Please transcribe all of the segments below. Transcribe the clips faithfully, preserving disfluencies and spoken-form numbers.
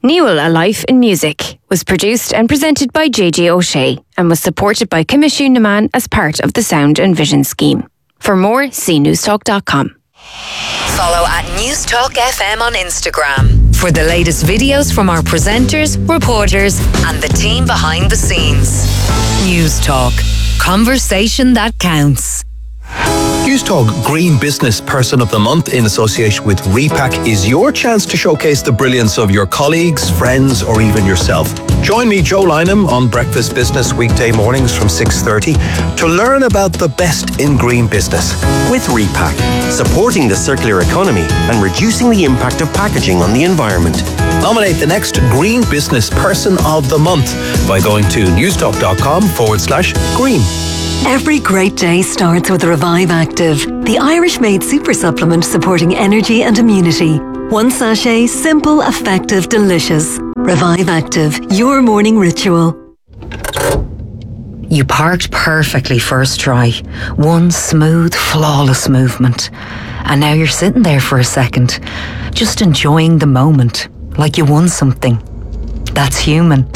Newell, A Life in Music was produced and presented by J J O'Shea and was supported by Commission Naman as part of the Sound and Vision scheme. For more, see newstalk dot com. Follow at Newstalk F M on Instagram for the latest videos from our presenters, reporters, and the team behind the scenes. Newstalk. Conversation that counts. Newstalk Green Business Person of the Month in association with Repack is your chance to showcase the brilliance of your colleagues, friends, or even yourself. Join me, Joe Lynham, on Breakfast Business weekday mornings from six thirty to learn about the best in green business. With Repack, supporting the circular economy and reducing the impact of packaging on the environment. Nominate the next Green Business Person of the Month by going to newstalk.com forward slash green. Every great day starts with Revive Active, the Irish-made super supplement supporting energy and immunity. One sachet, simple, effective, delicious. Revive Active, your morning ritual. You parked perfectly first try. One smooth, flawless movement. And now you're sitting there for a second, just enjoying the moment, like you won something. That's human.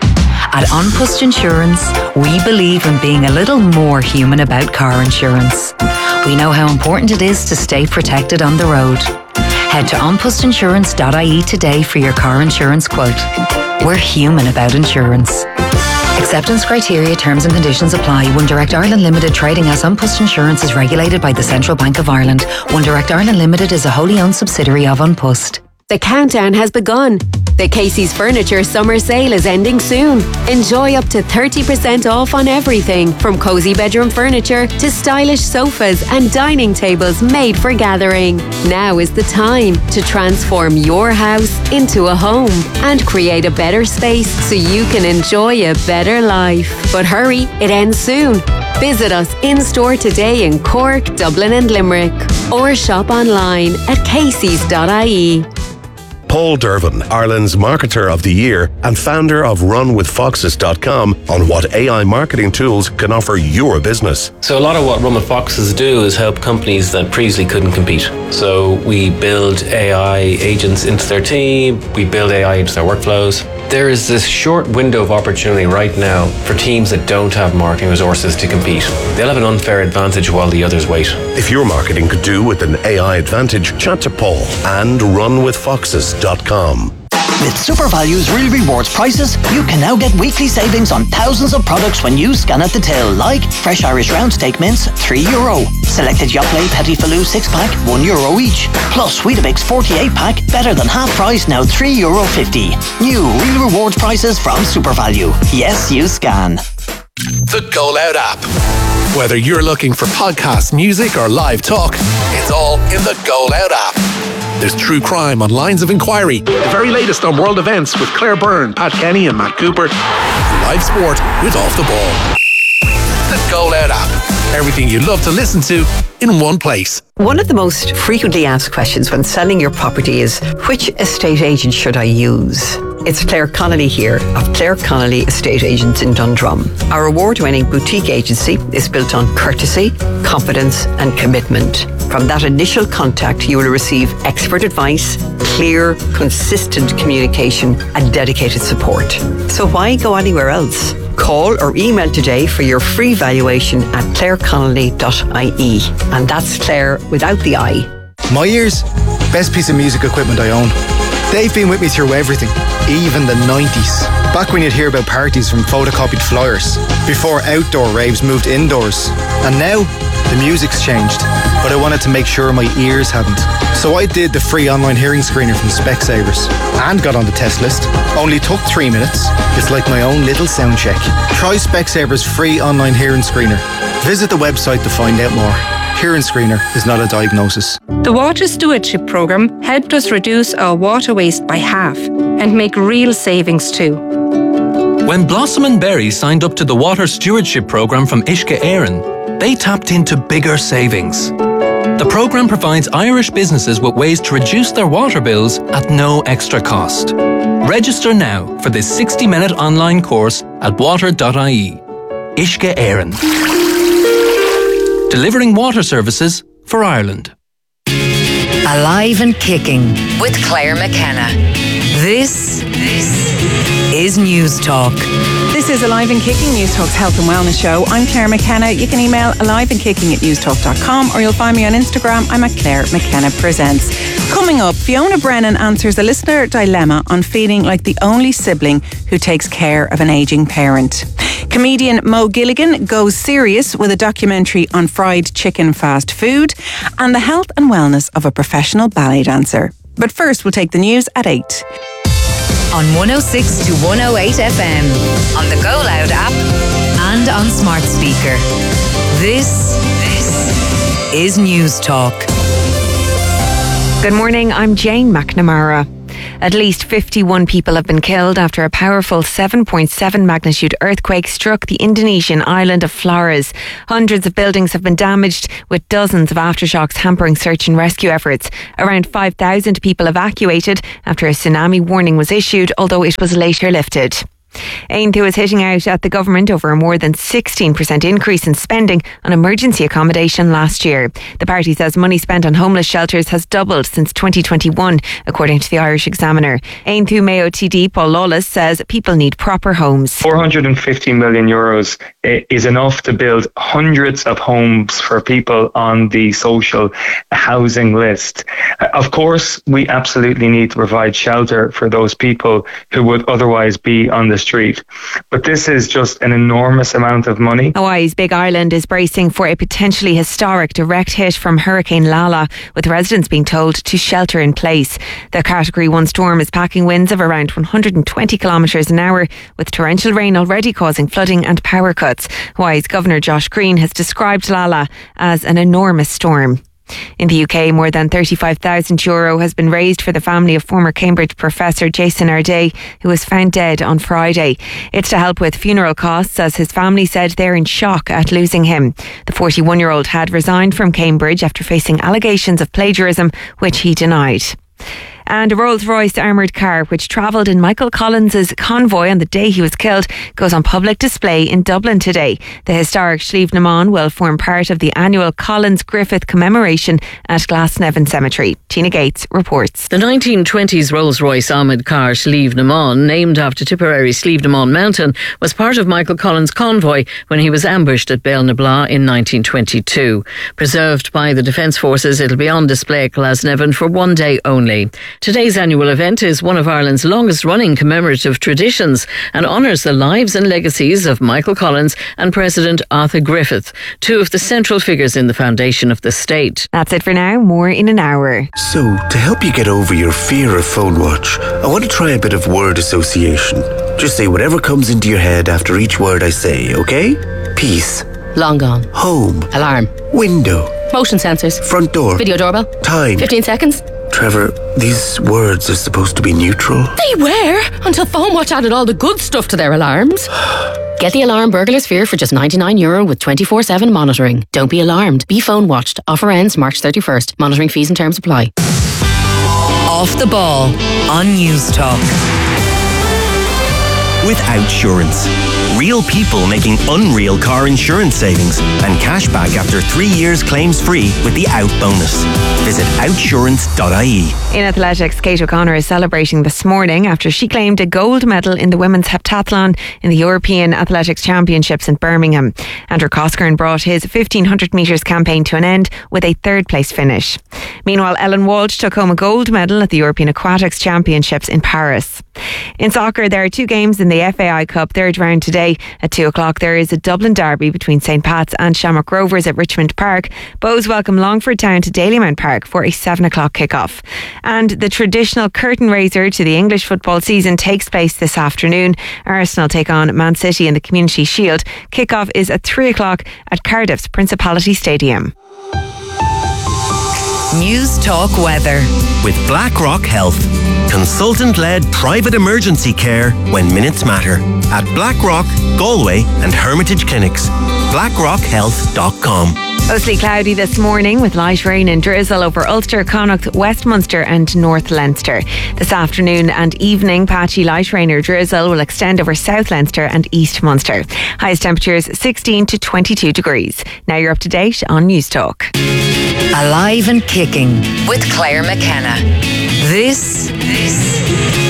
At An Post Insurance, we believe in being a little more human about car insurance. We know how important it is to stay protected on the road. Head to an post insurance dot I E today for your car insurance quote. We're human about insurance. Acceptance criteria, terms and conditions apply. One Direct Ireland Limited, trading as An Post Insurance, is regulated by the Central Bank of Ireland. One Direct Ireland Limited is a wholly owned subsidiary of An Post. The countdown has begun. The Casey's Furniture summer sale is ending soon. Enjoy up to thirty percent off on everything, from cosy bedroom furniture to stylish sofas and dining tables made for gathering. Now is the time to transform your house into a home and create a better space so you can enjoy a better life. But hurry, it ends soon. Visit us in-store today in Cork, Dublin and Limerick, or shop online at caseys dot I E. Paul Dervin, Ireland's Marketer of the Year and founder of run with foxes dot com, on what A I marketing tools can offer your business. So a lot of what Run with Foxes do is help companies that previously couldn't compete. So we build A I agents into their team, we build A I into their workflows. There is this short window of opportunity right now for teams that don't have marketing resources to compete. They'll have an unfair advantage while the others wait. If your marketing could do with an A I advantage, chat to Paul and run with foxes dot com. With SuperValue's Real Rewards prices, you can now get weekly savings on thousands of products when you scan at the till, like fresh Irish round steak mince, three euro. Selected Yoplait Petit Falou six pack, one euro each. Plus Weetabix forty-eight pack, better than half price, now three euro fifty. New Real Rewards prices from SuperValue. Yes, you scan. The Go Loud app. Whether you're looking for podcasts, music, or live talk, it's all in the Go Loud app. There's true crime on Lines of Inquiry, the very latest on world events with Claire Byrne, Pat Kenny and Matt Cooper, live sport with Off the Ball. The Go Loud app. Everything you love to listen to in one place. One of the most frequently asked questions when selling your property is, which estate agent should I use? It's Claire Connolly here of Claire Connolly Estate Agents in Dundrum. Our award-winning boutique agency is built on courtesy, confidence and commitment. From that initial contact, you will receive expert advice, clear, consistent communication and dedicated support. So why go anywhere else? Call or email today for your free valuation at claire connolly dot I E. And that's Claire without the I. My ears, best piece of music equipment I own. They've been with me through everything, even the nineties. Back when you'd hear about parties from photocopied flyers, before outdoor raves moved indoors. And now, the music's changed, but I wanted to make sure my ears hadn't. So I did the free online hearing screener from Specsavers and got on the test list. Only took three minutes. It's like my own little sound check. Try Specsavers free online hearing screener. Visit the website to find out more. Hearing screener is not a diagnosis. The Water Stewardship Programme helped us reduce our water waste by half and make real savings too. When Blossom and Berry signed up to the Water Stewardship Programme from Uisce Éireann, they tapped into bigger savings. The programme provides Irish businesses with ways to reduce their water bills at no extra cost. Register now for this sixty-minute online course at water dot I E. Uisce Éireann. Delivering water services for Ireland. Alive and Kicking with Claire McKenna. This is News Talk. This is Alive and Kicking, News Talk's health and wellness show. I'm Claire McKenna. You can email aliveandkicking at newstalk dot com or you'll find me on Instagram. I'm at Claire McKenna Presents. Coming up, Fiona Brennan answers a listener dilemma on feeling like the only sibling who takes care of an ageing parent. Comedian Mo Gilligan goes serious with a documentary on fried chicken fast food and the health and wellness of a professional ballet dancer. But first, we'll take the news at eight. On one oh six to one oh eight F M, on the Go Loud app, and on smart speaker. This, this is News Talk. Good morning, I'm Jane McNamara. At least fifty-one people have been killed after a powerful seven point seven magnitude earthquake struck the Indonesian island of Flores. Hundreds of buildings have been damaged, with dozens of aftershocks hampering search and rescue efforts. Around five thousand people evacuated after a tsunami warning was issued, although it was later lifted. Aonthu is hitting out at the government over a more than sixteen percent increase in spending on emergency accommodation last year. The party says money spent on homeless shelters has doubled since twenty twenty-one, according to the Irish Examiner. Aonthu Mayo T D Paul Lawless says people need proper homes. four hundred fifty million euros is enough to build hundreds of homes for people on the social housing list. Of course, we absolutely need to provide shelter for those people who would otherwise be on the street. But this is just an enormous amount of money. Hawaii's Big Island is bracing for a potentially historic direct hit from Hurricane Lala, with residents being told to shelter in place. The Category one storm is packing winds of around one hundred twenty kilometres an hour, with torrential rain already causing flooding and power cuts. Hawaii's Governor Josh Green has described Lala as an enormous storm. In the U K, more than thirty-five thousand euro has been raised for the family of former Cambridge professor Jason Arday, who was found dead on Friday. It's to help with funeral costs, as his family said they're in shock at losing him. The forty-one-year-old had resigned from Cambridge after facing allegations of plagiarism, which he denied. And a Rolls-Royce armoured car, which travelled in Michael Collins' convoy on the day he was killed, goes on public display in Dublin today. The historic Slieve na Mon will form part of the annual Collins-Griffith commemoration at Glasnevin Cemetery. Tina Gates reports. The nineteen twenties Rolls-Royce armoured car Slieve na Mon, named after Tipperary Slieve na Mon Mountain, was part of Michael Collins' convoy when he was ambushed at Belnabla in nineteen twenty-two. Preserved by the Defence Forces, it'll be on display at Glasnevin for one day only. Today's annual event is one of Ireland's longest-running commemorative traditions and honours the lives and legacies of Michael Collins and President Arthur Griffith, two of the central figures in the foundation of the state. That's it for now. More in an hour. So, to help you get over your fear of phone watch, I want to try a bit of word association. Just say whatever comes into your head after each word I say, okay? Peace. Long gone. Home. Alarm. Window. Motion sensors. Front door. Video doorbell. Time. fifteen seconds. Trevor, these words are supposed to be neutral. They were, until Phone Watch added all the good stuff to their alarms. Get the alarm Burglar Sphere for just ninety-nine euro with twenty-four seven monitoring. Don't be alarmed. Be phone watched. Offer ends March thirty-first. Monitoring fees and terms apply. Off the ball on News Talk. With Outsurance. Real people making unreal car insurance savings and cash back after three years claims free with the Out bonus. Visit outsurance dot I E. In athletics, Kate O'Connor is celebrating this morning after she claimed a gold medal in the women's heptathlon in the European Athletics Championships in Birmingham. Andrew Coskern brought his fifteen hundred metres campaign to an end with a third place finish. Meanwhile, Ellen Walsh took home a gold medal at the European Aquatics Championships in Paris. In soccer, there are two games in the F A I Cup third round today. At two o'clock, there is a Dublin derby between St Pat's and Shamrock Rovers at Richmond Park. Bows welcome Longford Town to Dalymount Park for a seven o'clock kick-off. And the traditional curtain raiser to the English football season takes place this afternoon. Arsenal take on Man City in the Community Shield. Kick-off is at three o'clock at Cardiff's Principality Stadium. News Talk weather. With BlackRock Health. Consultant-led private emergency care when minutes matter. At BlackRock, Galway and Hermitage Clinics. blackrock health dot com. Mostly cloudy this morning with light rain and drizzle over Ulster, Connacht, Westminster and North Leinster. This afternoon and evening, patchy light rain or drizzle will extend over South Leinster and East Munster. Highest temperatures sixteen to twenty-two degrees. Now you're up to date on News Talk. Alive and Kicking with Claire McKenna. This, this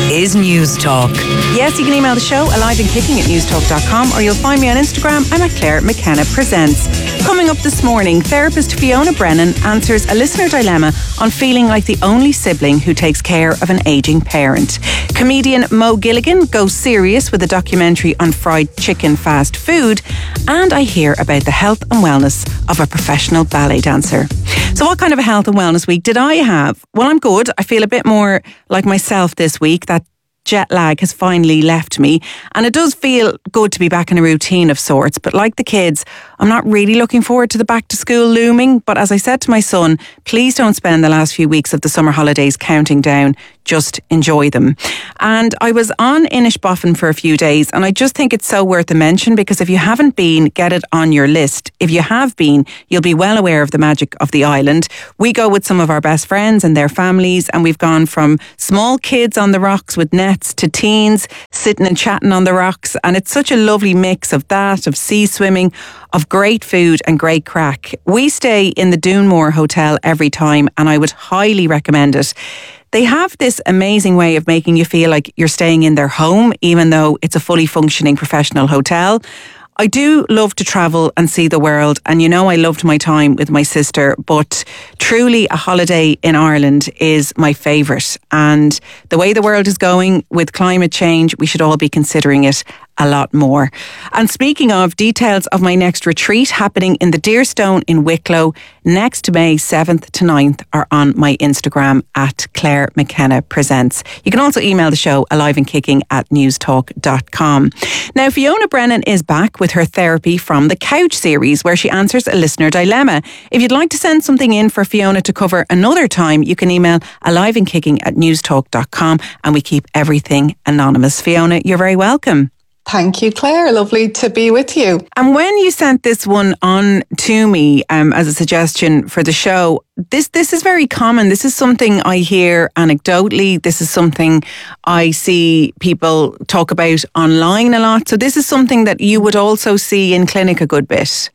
is News Talk. Yes, you can email the show alive and kicking at newstalk dot com, or you'll find me on Instagram. I'm at Claire McKenna Presents. Coming up this morning, therapist Fiona Brennan answers a listener dilemma on feeling like the only sibling who takes care of an ageing parent. Comedian Mo Gilligan goes serious with a documentary on fried chicken fast food, and I hear about the health and wellness of a professional ballet dancer. So what kind of a health and wellness week did I have? Well, I'm good. I feel a bit more like myself this week. That jet lag has finally left me, and it does feel good to be back in a routine of sorts. But like the kids, I'm not really looking forward to the back to school looming. But as I said to my son, please don't spend the last few weeks of the summer holidays counting down. Just enjoy them. And I was on Inishbofin for a few days, and I just think it's so worth a mention, because if you haven't been, get it on your list. If you have been, you'll be well aware of the magic of the island. We go with some of our best friends and their families, and we've gone from small kids on the rocks with nets to teens sitting and chatting on the rocks, and it's such a lovely mix of that, of sea swimming, of great food and great crack. We stay in the Doonmore Hotel every time, and I would highly recommend it. They have this amazing way of making you feel like you're staying in their home, even though it's a fully functioning professional hotel. I do love to travel and see the world, and you know I loved my time with my sister, but truly a holiday in Ireland is my favourite. And the way the world is going with climate change, we should all be considering it a lot more. And speaking of, details of my next retreat happening in the Deerstone in Wicklow next May seventh to ninth are on my Instagram at Claire McKenna Presents. You can also email the show alive and kicking at newstalk dot com. Now, Fiona Brennan is back with her Therapy from the Couch series, where she answers a listener dilemma. If you'd like to send something in for Fiona to cover another time, you can email alive and kicking at newstalk dot com, and we keep everything anonymous. Fiona, you're very welcome. Thank you, Claire. Lovely to be with you. And when you sent this one on to me um, as a suggestion for the show, this this is very common. This is something I hear anecdotally. This is something I see people talk about online a lot. So this is something that you would also see in clinic a good bit.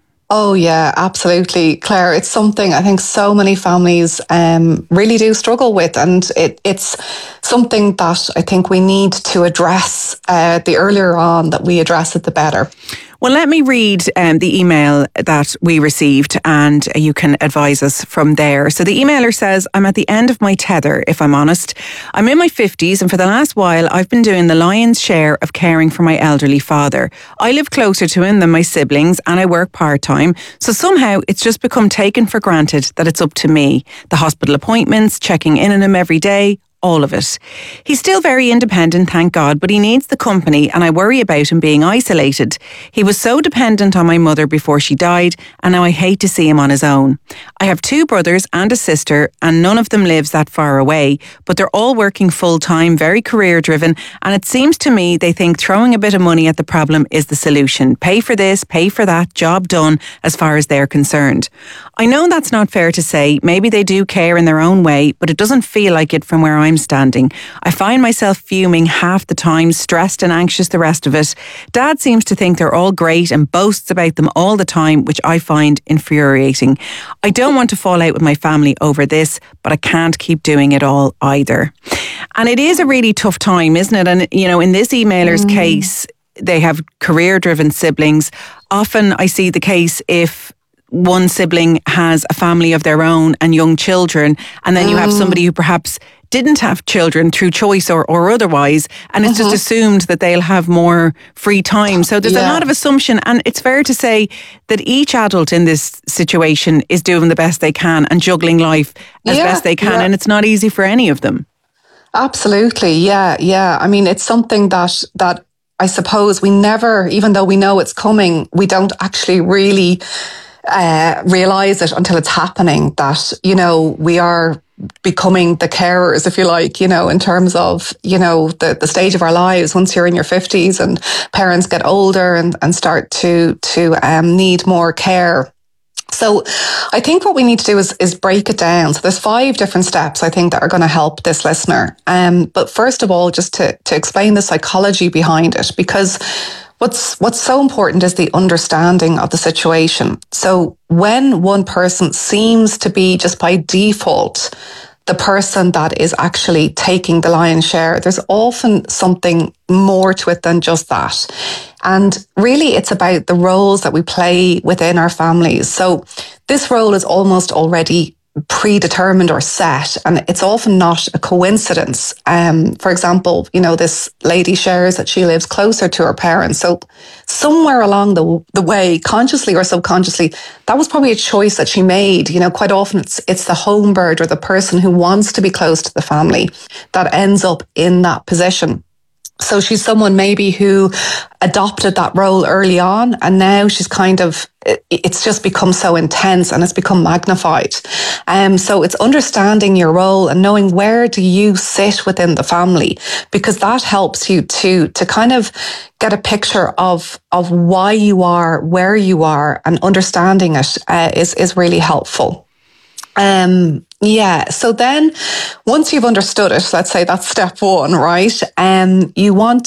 Oh yeah, absolutely, Claire. It's something I think so many families um, really do struggle with, and it, it's something that I think we need to address. Uh, the earlier on that we address it, the better. Well, let me read um, the email that we received, and you can advise us from there. So the emailer says, I'm at the end of my tether, if I'm honest. I'm in my fifties, and for the last while, I've been doing the lion's share of caring for my elderly father. I live closer to him than my siblings, and I work part-time. So somehow it's just become taken for granted that it's up to me. The hospital appointments, checking in on him every day, all of it. He's still very independent, thank God, but he needs the company, and I worry about him being isolated. He was so dependent on my mother before she died, and now I hate to see him on his own. I have two brothers and a sister, and none of them lives that far away, but they're all working full-time, very career-driven, and it seems to me they think throwing a bit of money at the problem is the solution. Pay for this, pay for that, job done, as far as they're concerned. I know that's not fair to say. Maybe they do care in their own way, but it doesn't feel like it from where I'm standing. I find myself fuming half the time, stressed and anxious the rest of it. Dad seems to think they're all great and boasts about them all the time, which I find infuriating. I don't want to fall out with my family over this, but I can't keep doing it all either. And it is a really tough time, isn't it? And, you know, in this emailer's mm. case, they have career-driven siblings. Often I see the case if one sibling has a family of their own and young children, and then mm. you have somebody who perhaps didn't have children through choice or, or otherwise, and it's uh-huh. just assumed that they'll have more free time. So there's yeah. a lot of assumption, and it's fair to say that each adult in this situation is doing the best they can and juggling life as yeah, best they can, yeah. and it's not easy for any of them. Absolutely, yeah, yeah. I mean, it's something that that I suppose we never, even though we know it's coming, we don't actually really uh, realise it until it's happening, that, you know, we are becoming the carers, if you like, you know, in terms of, you know, the, the stage of our lives once you're in your fifties and parents get older and, and start to, to um, need more care. So I think what we need to do is, is break it down. So there's five different steps, I think, that are going to help this listener. Um, but first of all, just to, to explain the psychology behind it, because What's what's so important is the understanding of the situation. So when one person seems to be just by default the person that is actually taking the lion's share. There's often something more to it than just that. And really, it's about the roles that we play within our families. So this role is almost already predetermined or set, and it's often not a coincidence. Um, for example, you know, this lady shares that she lives closer to her parents. So somewhere along the the way, consciously or subconsciously, that was probably a choice that she made. You know, quite often it's it's the home bird or the person who wants to be close to the family that ends up in that position. So she's someone maybe who adopted that role early on, and now she's kind of, it's just become so intense and it's become magnified. Um, so it's understanding your role and knowing where do you sit within the family, because that helps you to to kind of get a picture of of why you are where you are, and understanding it uh, is is really helpful. Um, yeah. So then once you've understood it, let's say that's step one, right? Um, you want